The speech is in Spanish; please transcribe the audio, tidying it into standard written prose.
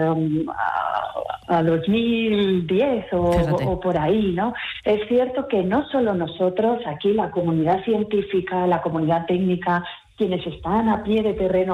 a 2010 o por ahí, ¿no? Es cierto que no solo nosotros, aquí la comunidad científica, la comunidad técnica, quienes están a pie de terreno